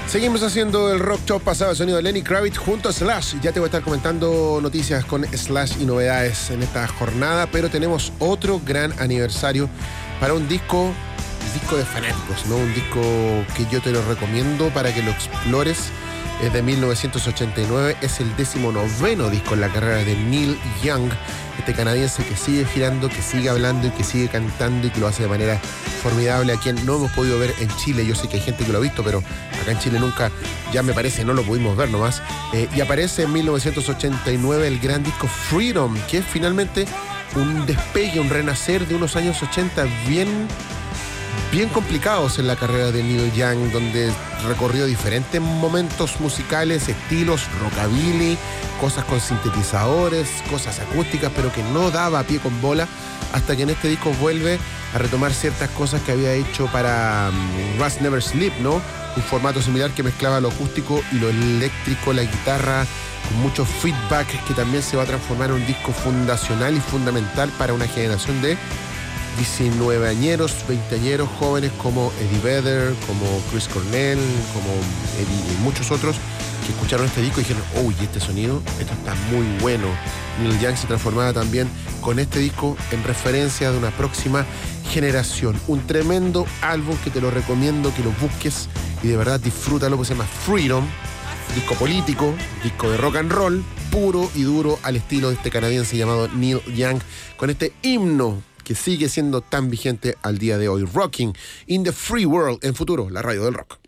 Seguimos haciendo el Rock Show pasado, el sonido de Lenny Kravitz junto a Slash. Ya te voy a estar comentando noticias con Slash y novedades en esta jornada, pero tenemos otro gran aniversario para un disco de fanáticos, ¿no? Un disco que yo te lo recomiendo para que lo explores. Es de 1989, es el 19º disco en la carrera de Neil Young, este canadiense que sigue girando, que sigue hablando y que sigue cantando y que lo hace de manera formidable, a quien no hemos podido ver en Chile. Yo sé que hay gente que lo ha visto, pero acá en Chile nunca, ya me parece, no lo pudimos ver nomás. Y aparece en 1989 el gran disco Freedom, que es finalmente un despegue, un renacer de unos años 80 bien complicados en la carrera de Neil Young, donde recorrió diferentes momentos musicales, estilos, rockabilly, cosas con sintetizadores, cosas acústicas, pero que no daba pie con bola, hasta que en este disco vuelve a retomar ciertas cosas que había hecho para Rust Never Sleep, ¿no? Un formato similar que mezclaba lo acústico y lo eléctrico, la guitarra, con mucho feedback, que también se va a transformar en un disco fundacional y fundamental para una generación de 19añeros, 20añeros jóvenes como Eddie Vedder, como Chris Cornell, como Eddie y muchos otros que escucharon este disco y dijeron, uy, este sonido, esto está muy bueno. Neil Young se transformaba también con este disco en referencia de una próxima generación. Un tremendo álbum que te lo recomiendo que lo busques y de verdad disfrútalo, porque se llama Freedom, disco político, disco de rock and roll, puro y duro al estilo de este canadiense llamado Neil Young, con este himno que sigue siendo tan vigente al día de hoy. Rocking in the Free World, en Futuro, la radio del rock.